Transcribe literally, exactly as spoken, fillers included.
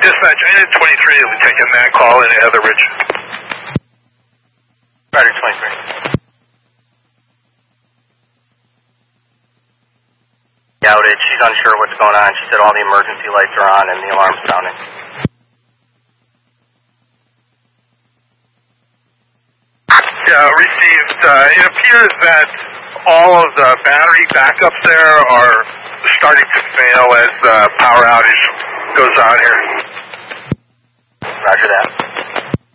Dispatch, Unit twenty-three will be taking that call in Heather Ridge. Rider twenty-three. Outage, she's unsure what's going on. She said all the emergency lights are on and the alarm's sounding. Yeah, received. Uh, it appears that all of the battery backups there are starting to fail as the power outage goes on here. Roger that.